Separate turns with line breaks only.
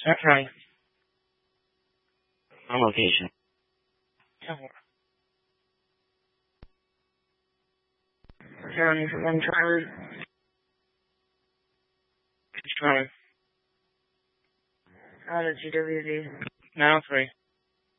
Start trying.
On location.
10-4. County for 1 Charlie. Trying. Out of GWD. 903.